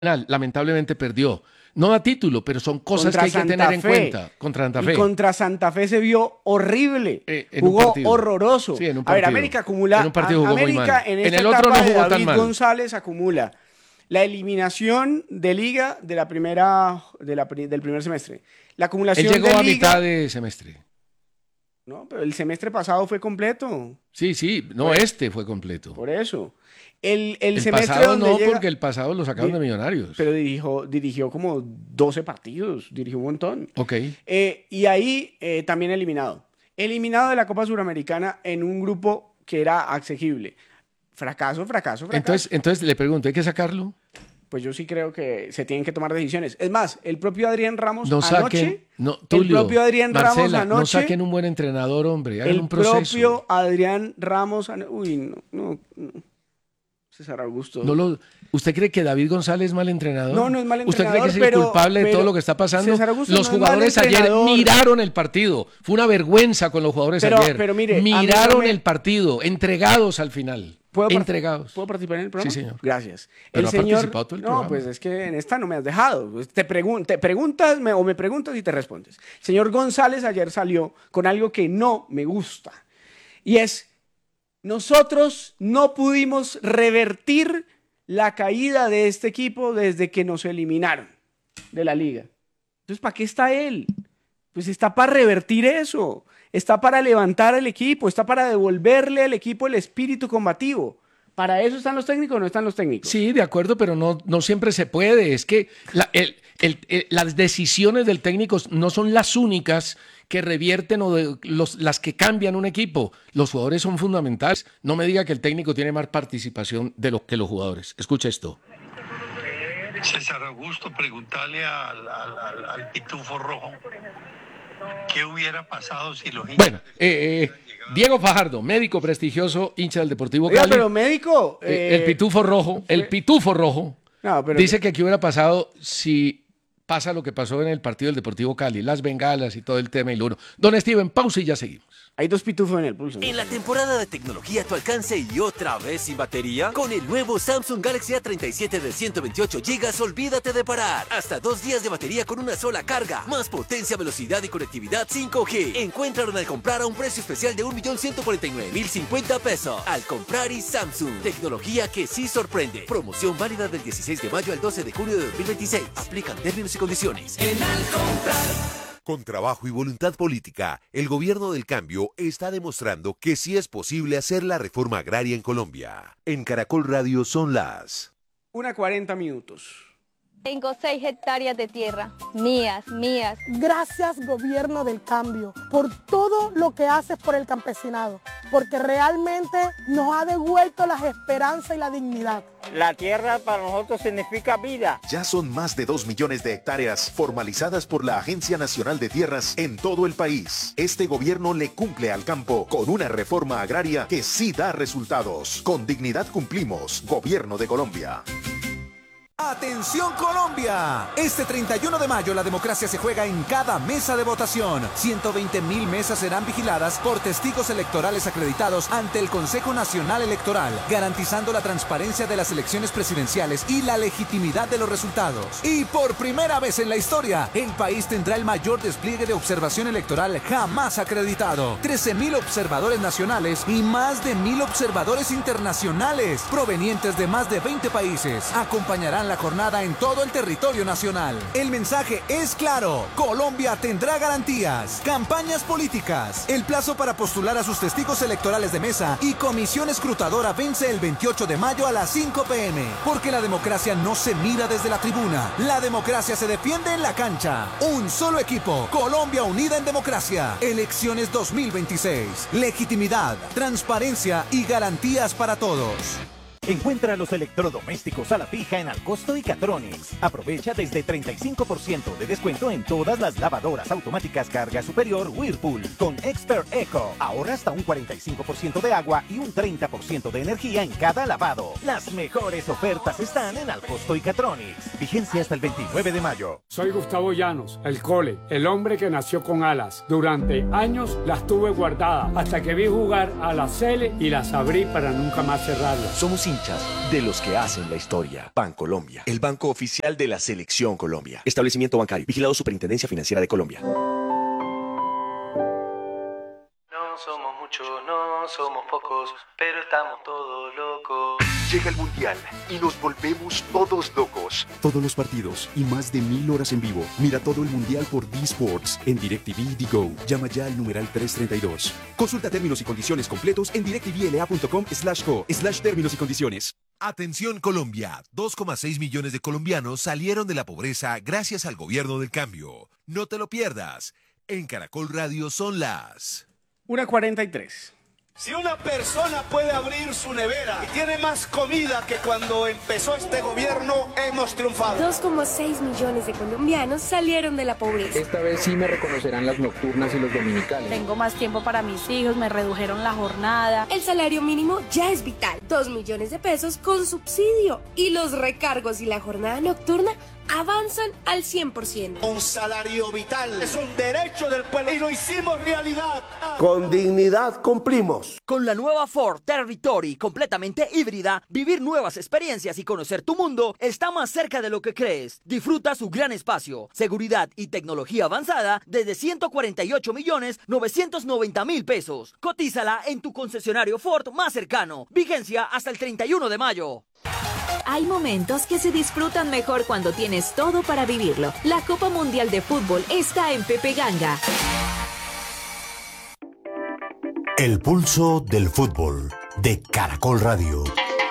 lamentablemente perdió. No da título, pero son cosas Contra que hay que Santa tener en Fe. cuenta. Contra Santa Fe. Y contra Santa Fe se vio horrible. En un Jugó partido. horroroso. Sí, en un A ver, partido. América acumula. En un partido jugó muy América mal. en En esta el otro etapa no de jugó tan David mal. González acumula la eliminación de Liga de la primera, del primer semestre. La Él acumulación llegó de a Liga. mitad de semestre. No, pero el semestre pasado fue completo. Sí, sí. No, Pues, este fue completo. Por eso. El El semestre pasado donde no, llega, porque el pasado lo sacaron de Millonarios. pero dirigió como 12 partidos, dirigió un montón. Ok. Y ahí también eliminado. Eliminado de la Copa Suramericana en un grupo que era asequible. Fracaso. Entonces le pregunto, ¿hay que sacarlo? Pues yo sí creo que se tienen que tomar decisiones. Es más, el propio Adrián Ramos No anoche... saquen, no, Tulio, el propio Adrián Ramos Marcela, no anoche... saquen un buen entrenador, hombre. Hagan El un proceso. propio Adrián Ramos... Uy, no. César Augusto. ¿Usted cree que David González es mal entrenador? No es mal ¿Usted cree entrenador, que es el pero- culpable de todo pero lo que está pasando? César Augusto Los no es mal jugadores ayer entrenador. miraron el partido. Fue una vergüenza con los jugadores ayer. Pero mire, a mí miraron no me- el partido, entregados al final. Entregados. ¿Puedo participar en el programa? Sí, señor. Gracias. Pero el ha señor... participado todo el programa. pues es que en esta no me has dejado. Te preguntas o me preguntas y te respondes. El señor González ayer salió con algo que no me gusta. Y es, nosotros no pudimos revertir la caída de este equipo desde que nos eliminaron de la liga. Entonces, ¿para qué está él? Pues está para revertir eso. Está para levantar al equipo, está para devolverle al equipo el espíritu combativo. ¿Para eso están los técnicos o no están los técnicos? Sí, de acuerdo, pero no siempre se puede. Es que las decisiones del técnico no son las únicas que revierten las que cambian un equipo. Los jugadores son fundamentales. No me diga que el técnico tiene más participación que los jugadores. Escucha esto. César Augusto, preguntarle al Pitufo Rojo qué hubiera pasado si los Bueno, Diego Fajardo, médico prestigioso, hincha del Deportivo Oiga, Cali. pero médico... el Pitufo Rojo, No, pero- dice que qué hubiera pasado si pasa lo que pasó en el partido del Deportivo Cali, las bengalas y todo el tema y lo uno. Don Steven, pausa y ya seguimos. Hay dos pitufos en el pulso. En la temporada de tecnología a tu alcance y otra vez sin batería, con el nuevo Samsung Galaxy A37 de 128 GB, olvídate de parar. Hasta 2 días de batería con una sola carga. Más potencia, velocidad y conectividad 5G. Encuéntralo al comprar a un precio especial de 1.149.050 pesos. Al comprar y Samsung. Tecnología que sí sorprende. Promoción válida del 16 de mayo al 12 de junio de 2026. Aplican términos y condiciones. Con trabajo y voluntad política, el gobierno del cambio está demostrando que sí es posible hacer la reforma agraria en Colombia. En Caracol Radio son las 1:40. Tengo 6 hectáreas de tierra, mías. Gracias, gobierno del cambio, por todo lo que haces por el campesinado, porque realmente nos ha devuelto la esperanza y la dignidad. La tierra para nosotros significa vida. Ya son más de 2 millones de hectáreas formalizadas por la Agencia Nacional de Tierras en todo el país. Este gobierno le cumple al campo con una reforma agraria que sí da resultados. Con dignidad cumplimos. Gobierno de Colombia. ¡Atención Colombia! Este 31 de mayo la democracia se juega en cada mesa de votación. 120.000 mesas serán vigiladas por testigos electorales acreditados ante el Consejo Nacional Electoral, garantizando la transparencia de las elecciones presidenciales y la legitimidad de los resultados. Y por primera vez en la historia, el país tendrá el mayor despliegue de observación electoral jamás acreditado. 13.000 observadores nacionales y más de 1.000 observadores internacionales, provenientes de más de 20 países, acompañarán la jornada en todo el territorio nacional. El mensaje es claro: Colombia tendrá garantías. Campañas políticas. El plazo para postular a sus testigos electorales de mesa y comisión escrutadora vence el 28 de mayo a las 5 p.m. Porque la democracia no se mira desde la tribuna. La democracia se defiende en la cancha. Un solo equipo. Colombia unida en democracia. Elecciones 2026. Legitimidad, transparencia y garantías para todos. Encuentra los electrodomésticos a la fija en Alcosto y Catronics. Aprovecha desde 35% de descuento en todas las lavadoras automáticas carga superior Whirlpool. Con Expert Eco, ahorra hasta un 45% de agua y un 30% de energía en cada lavado. Las mejores ofertas están en Alcosto y Catronics. Vigencia hasta el 29 de mayo. Soy Gustavo Llanos, el Cole, el hombre que nació con alas. Durante años las tuve guardadas hasta que vi jugar a la Cele y las abrí para nunca más cerrarlas. Somos hinchas, de los que hacen la historia. Bancolombia, el banco oficial de la Selección Colombia. Establecimiento bancario, vigilado Superintendencia Financiera de Colombia. No somos muchos, no somos pocos, pero estamos todos locos. Llega el Mundial y nos volvemos todos locos. Todos los partidos y más de 1000 horas en vivo. Mira todo el Mundial por D-Sports en DirecTV y Digo. Llama ya al numeral 332. Consulta términos y condiciones completos en directvla.com/co/términos y condiciones. Atención Colombia, 2,6 millones de colombianos salieron de la pobreza gracias al gobierno del cambio. No te lo pierdas. En Caracol Radio son las 1:43. Si una persona puede abrir su nevera y tiene más comida que cuando empezó este gobierno, hemos triunfado. 2,6 millones de colombianos salieron de la pobreza. Esta vez sí me reconocerán las nocturnas y los dominicales. Tengo más tiempo para mis hijos, me redujeron la jornada. El salario mínimo ya es vital. 2 millones de pesos con subsidio. Y los recargos y la jornada nocturna avanzan al 100%. Un salario vital es un derecho del pueblo y lo hicimos realidad. Con dignidad cumplimos. Con la nueva Ford Territory completamente híbrida, vivir nuevas experiencias y conocer tu mundo está más cerca de lo que crees. Disfruta su gran espacio, seguridad y tecnología avanzada desde 148.990.000 pesos. Cotízala en tu concesionario Ford más cercano. Vigencia hasta el 31 de mayo. Hay momentos que se disfrutan mejor cuando tienes todo para vivirlo. La Copa Mundial de Fútbol está en Pepe Ganga. El pulso del fútbol de Caracol Radio.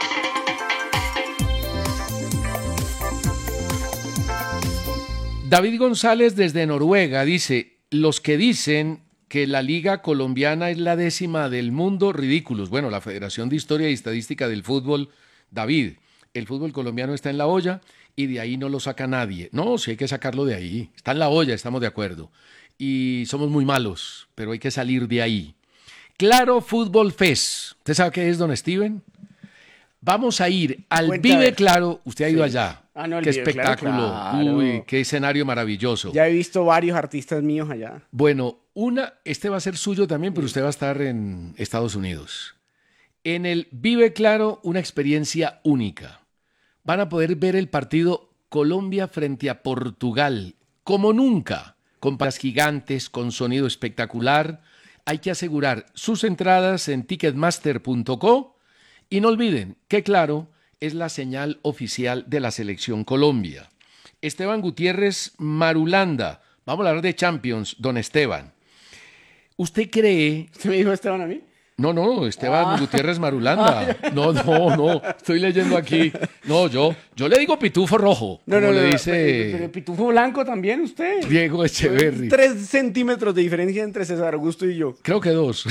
David González desde Noruega dice, los que dicen que la Liga Colombiana es la 10ª del mundo, ridículos. Bueno, la Federación de Historia y Estadística del Fútbol, David, el fútbol colombiano está en la olla y de ahí no lo saca nadie. No, sí hay que sacarlo de ahí. Está en la olla, estamos de acuerdo. Y somos muy malos, pero hay que salir de ahí. Claro Fútbol Fest. ¿Usted sabe qué es, don Steven? Vamos a ir al Vive Claro. Usted ha ido allá. Ah, no, el qué Vive espectáculo. Claro. Uy, qué escenario maravilloso. Ya he visto varios artistas míos allá. Bueno, este va a ser suyo también, pero usted va a estar en Estados Unidos. En el Vive Claro, una experiencia única. Van a poder ver el partido Colombia frente a Portugal, como nunca, con pantallas gigantes, con sonido espectacular. Hay que asegurar sus entradas en ticketmaster.co y no olviden que Claro es la señal oficial de la Selección Colombia. Esteban Gutiérrez Marulanda. Vamos a hablar de Champions, don Esteban. ¿Usted cree... ¿Usted me dijo Esteban a mí? No, Esteban Gutiérrez Marulanda. No, estoy leyendo aquí. No, yo le digo pitufo rojo. No, le dice... Pero pitufo blanco también usted. Diego Echeverri. 3 centímetros de diferencia entre César Augusto y yo. Creo que 2.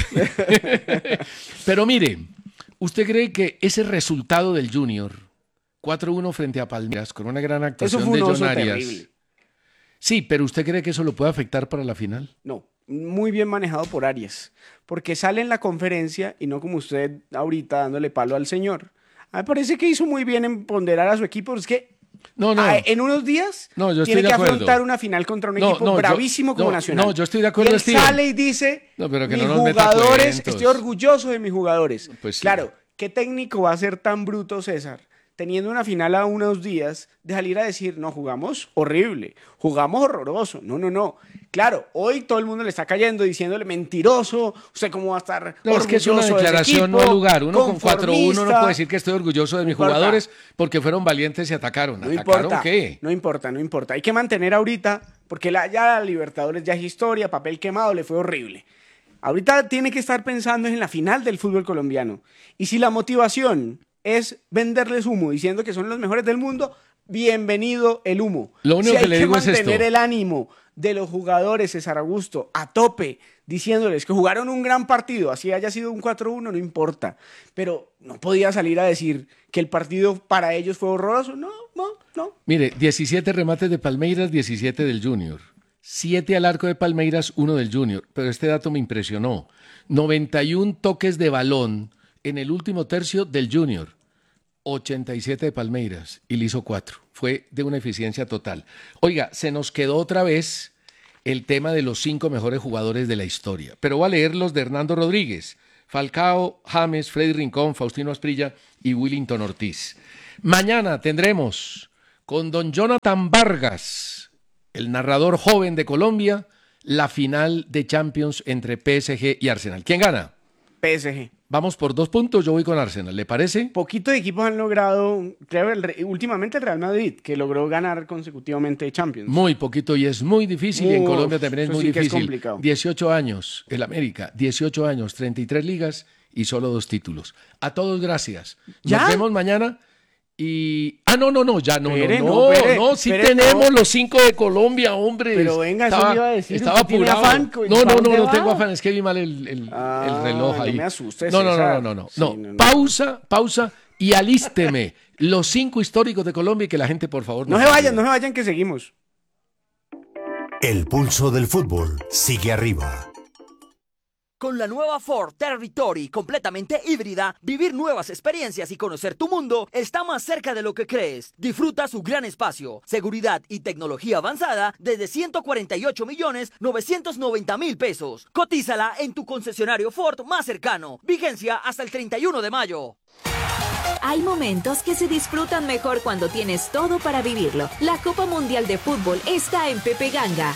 Pero mire, ¿usted cree que ese resultado del Junior, 4-1 frente a Palmeiras, con una gran actuación de John Arias... Terrible. Sí, pero ¿usted cree que eso lo puede afectar para la final? No. Muy bien manejado por Arias, porque sale en la conferencia y no como usted ahorita dándole palo al señor. A mí me parece que hizo muy bien en ponderar a su equipo, es que en unos días tiene que afrontar una final contra un equipo bravísimo como Nacional. No, yo estoy de acuerdo, y él sale y dice, mis jugadores, estoy orgulloso de mis jugadores. Pues sí. Claro, ¿qué técnico va a ser tan bruto, César? Teniendo una final a unos días, de salir a decir, no, jugamos horrible, jugamos horroroso. No. Claro, hoy todo el mundo le está cayendo diciéndole mentiroso, usted cómo va a estar orgulloso. Es que es una declaración no al lugar. Uno con 4-1 no puede decir que estoy orgulloso de mis jugadores porque fueron valientes y atacaron. ¿Atacaron qué? No importa. Hay que mantener ahorita, porque ya Libertadores ya es historia, papel quemado, le fue horrible. Ahorita tiene que estar pensando en la final del fútbol colombiano. Y si la motivación es venderles humo diciendo que son los mejores del mundo, bienvenido el humo. Lo único que le digo es esto. Hay que mantener el ánimo de los jugadores, César Augusto, a tope, diciéndoles que jugaron un gran partido, así haya sido un 4-1, no importa. Pero no podía salir a decir que el partido para ellos fue horroroso. No. Mire, 17 remates de Palmeiras, 17 del Junior. 7 al arco de Palmeiras, 1 del Junior. Pero este dato me impresionó. 91 toques de balón en el último tercio del Junior, 87 de Palmeiras y le hizo 4. Fue de una eficiencia total. Oiga, se nos quedó otra vez el tema de los 5 mejores jugadores de la historia. Pero voy a leer los de Hernando Rodríguez. Falcao, James, Freddy Rincón, Faustino Asprilla y Willington Ortiz. Mañana tendremos con don Jonathan Vargas, el narrador joven de Colombia, la final de Champions entre PSG y Arsenal. ¿Quién gana? PSG. Vamos por 2 puntos, yo voy con Arsenal, ¿le parece? Poquitos equipos han logrado, creo, últimamente el Real Madrid, que logró ganar consecutivamente Champions. Muy poquito y es muy difícil, y en Colombia también es muy difícil. Es complicado. 18 años, el América, 18 años, 33 ligas y solo 2 títulos. A todos gracias. ¿Ya? Nos vemos mañana y... Sí Espere, tenemos los 5 de Colombia, hombre. Pero venga, eso me iba a decir. Estaba ¿Tiene apurado. afán? No tengo afán, es que vi mal el reloj ahí. No me asustes. No. Pausa y alísteme los 5 históricos de Colombia y que la gente, por favor... No se vayan, que seguimos. El pulso del fútbol sigue arriba. Con la nueva Ford Territory completamente híbrida, vivir nuevas experiencias y conocer tu mundo está más cerca de lo que crees. Disfruta su gran espacio, seguridad y tecnología avanzada desde 148.990.000 pesos. Cotízala en tu concesionario Ford más cercano. Vigencia hasta el 31 de mayo. Hay momentos que se disfrutan mejor cuando tienes todo para vivirlo. La Copa Mundial de Fútbol está en Pepe Ganga.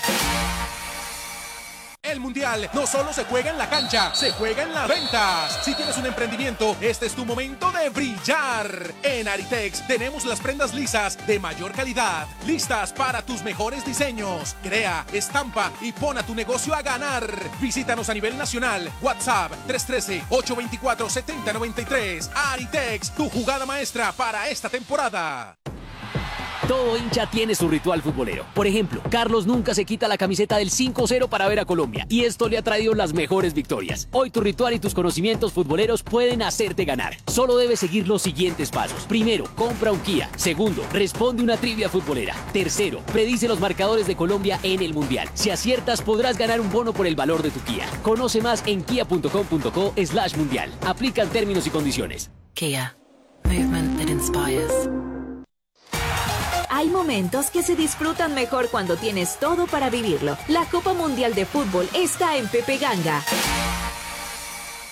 El Mundial no solo se juega en la cancha, se juega en las ventas. Si tienes un emprendimiento, este es tu momento de brillar. En Aritex tenemos las prendas lisas de mayor calidad, listas para tus mejores diseños. Crea, estampa y pon a tu negocio a ganar. Visítanos a nivel nacional. WhatsApp 313-824-7093. Aritex, tu jugada maestra para esta temporada. Todo hincha tiene su ritual futbolero. Por ejemplo, Carlos nunca se quita la camiseta del 5-0 para ver a Colombia, y esto le ha traído las mejores victorias. Hoy tu ritual y tus conocimientos futboleros pueden hacerte ganar. Solo debes seguir los siguientes pasos. Primero, compra un Kia. Segundo, responde una trivia futbolera. Tercero, predice los marcadores de Colombia en el Mundial. Si aciertas, podrás ganar un bono por el valor de tu Kia. Conoce más en kia.com.co/mundial. Aplican términos y condiciones. Kia. Movement that inspires. Hay momentos que se disfrutan mejor cuando tienes todo para vivirlo. La Copa Mundial de Fútbol está en Pepe Ganga.